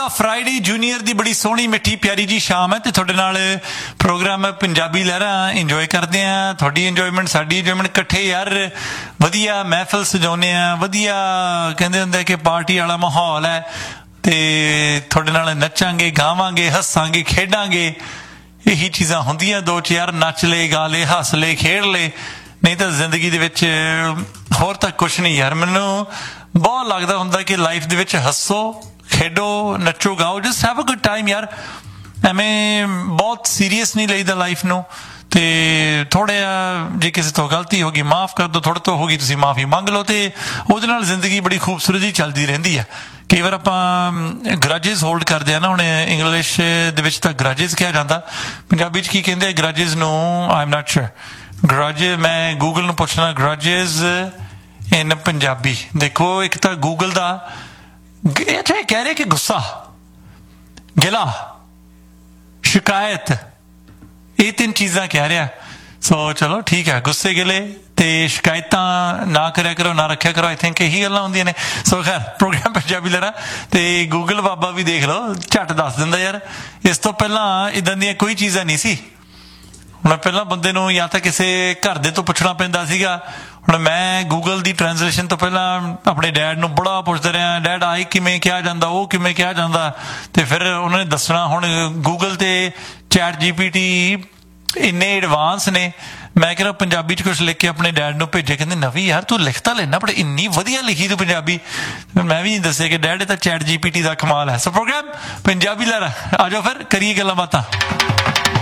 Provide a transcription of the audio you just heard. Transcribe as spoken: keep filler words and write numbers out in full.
Friday junior दी बड़ी सोहनी मिठी प्यारी जी शाम है ते तुहाडे नाल प्रोग्राम पंजाबी लहरां इंजॉय करदे आ। तुहाडी इंजॉयमेंट साडी इंजॉयमेंट इकट्ठे यार वधिया महफिल सजाउने आ, वधिया कहंदे हुंदे कि पार्टी वाला माहौल है ते तुहाडे नाल नचांगे गावांगे हसांगे खेडांगे यही चीज़ां हुंदियां। दो चार नच ले गा ले हस ले खेड ले, नहीं तो जिंदगी दे विच होर तां कुछ नहीं यार। मैनूं बहुत लगदा हुंदा कि लाइफ दे विच हसो खेडो नचो गाओ, just have a good time यार। एवें बहुत सीरीयस नहीं लईदा लाइफ नूं ते थोड़ा जे किसी तो गलती होगी माफ़ कर दो, थोड़ा तो होगी तुसीं माफ़ी मंग लो ते ਉਹਦੇ ਨਾਲ ਜ਼ਿੰਦਗੀ बड़ी खूबसूरत जी चलदी रहिंदी है। कई बार ਆਪਾਂ ਗਰਾजेस ਹੋਲਡ ਕਰਦੇ ਆ ਨਾ, ਹੁਣ ਇੰਗਲਿਸ਼ ਦੇ ਵਿੱਚ ਤਾਂ ਗਰਾजेस ਕਿਹਾ ਜਾਂਦਾ, ਪੰਜਾਬੀ 'ਚ ਕੀ ਕਹਿੰਦੇ ਆ ਗਰਾजेस ਨੂੰ ਆਈ ਐਮ ਨਾਟ ਸ਼ੋਰ। ਗਰਾजे ਮੈਂ ਗੂਗਲ ਨੂੰ ਪੁੱਛਣਾ ਗਰਾजेस ਇਨ ਪੰਜਾਬੀ। ਦੇਖੋ ਇੱਕ ਤਾਂ ਗੂਗਲ ਦਾ ਇੱਥੇ ਕਹਿ ਰਹੇ ਕਿ ਗੁੱਸਾ, ਗਿਲਾ, ਸ਼ਿਕਾਇਤ, ਇਹ ਤਿੰਨ ਚੀਜ਼ਾਂ ਕਹਿ ਰਿਹਾ। ਸੋ ਚਲੋ ਠੀਕ ਹੈ, ਗੁੱਸੇ ਗਿਲੇ ਤੇ ਸ਼ਿਕਾਇਤਾਂ ਨਾ ਕਰਿਆ ਕਰੋ, ਨਾ ਰੱਖਿਆ ਕਰੋ। ਆਈ ਥਿੰਕ ਇਹੀ ਗੱਲਾਂ ਹੁੰਦੀਆਂ ਨੇ। ਸੋ ਖੈਰ ਪ੍ਰੋਗਰਾਮ ਪੰਜਾਬੀ ਲਹਿਰਾਂ ਤੇ ਗੂਗਲ ਬਾਬਾ ਵੀ ਦੇਖ ਲਓ, ਝੱਟ ਦੱਸ ਦਿੰਦਾ ਯਾਰ। ਇਸ ਤੋਂ ਪਹਿਲਾਂ ਇੱਦਾਂ ਦੀਆਂ ਕੋਈ ਚੀਜ਼ਾਂ ਨਹੀਂ ਸੀ। ਹੁਣ ਪਹਿਲਾਂ ਬੰਦੇ ਨੂੰ ਜਾਂ ਤਾਂ ਕਿਸੇ ਘਰ ਦੇ ਤੋਂ ਪੁੱਛਣਾ ਪੈਂਦਾ ਸੀਗਾ। ਹੁਣ ਮੈਂ ਗੂਗਲ ਦੀ ਟ੍ਰਾਂਸਲੇਸ਼ਨ ਤੋਂ ਪਹਿਲਾਂ ਆਪਣੇ ਡੈਡ ਨੂੰ ਬੜਾ ਪੁੱਛਦਾ ਰਿਹਾ, ਡੈਡ ਆਈ ਕਿਵੇਂ ਕਿਹਾ ਜਾਂਦਾ, ਉਹ ਕਿਵੇਂ ਕਿਹਾ ਜਾਂਦਾ, ਤੇ ਫਿਰ ਉਹਨਾਂ ਨੇ ਦੱਸਣਾ। ਹੁਣ ਗੂਗਲ ਤੇ ਚੈਟ ਜੀ ਪੀ ਟੀ ਇੰਨੇ ਐਡਵਾਂਸ ਨੇ। ਮੈਂ ਕਿਹਾ ਪੰਜਾਬੀ 'ਚ ਕੁਛ ਲਿਖ ਕੇ ਆਪਣੇ ਡੈਡ ਨੂੰ ਭੇਜੇ, ਕਹਿੰਦੇ ਨਵੀਂ ਯਾਰ ਤੂੰ ਲਿਖ ਤਾਂ ਲੈਣਾ, ਪਰ ਇੰਨੀ ਵਧੀਆ ਲਿਖੀ ਤੂੰ ਪੰਜਾਬੀ। ਮੈਂ ਵੀ ਦੱਸਿਆ ਕਿ ਡੈਡ ਇਹ ਤਾਂ ਚੈਟ ਜੀ ਪੀ ਟੀ ਦਾ ਕਮਾਲ ਹੈ। ਸੋ ਪ੍ਰੋਗਰਾਮ ਪੰਜਾਬੀ ਲਹਿਰਾਂ ਆ ਜਾਓ, ਫਿਰ ਕਰੀਏ ਗੱਲਾਂ ਬਾਤਾਂ।